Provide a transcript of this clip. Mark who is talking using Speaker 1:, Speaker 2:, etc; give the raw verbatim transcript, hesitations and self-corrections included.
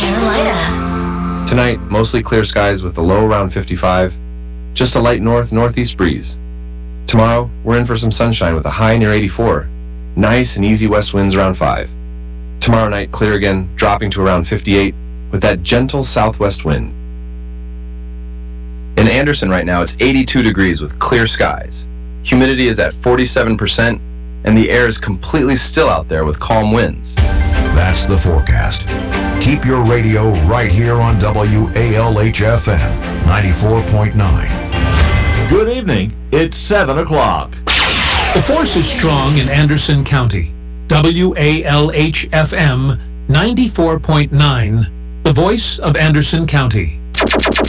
Speaker 1: Carolina.
Speaker 2: Tonight, mostly clear skies with a low around fifty-five. Just a light north-northeast breeze. Tomorrow, we're in for some sunshine with a high near eighty-four. Nice and easy west winds around five. Tomorrow night, clear again, dropping to around fifty-eight with that gentle southwest wind. In Anderson right now, it's eighty-two degrees with clear skies. Humidity is at forty-seven percent, and the air is completely still out there with calm winds.
Speaker 3: That's the forecast. Keep your radio right here on W A L H F M ninety-four point nine.
Speaker 4: Good evening. It's seven o'clock.
Speaker 5: The force is strong in Anderson County. W A L H F M ninety-four point nine, the voice of Anderson County.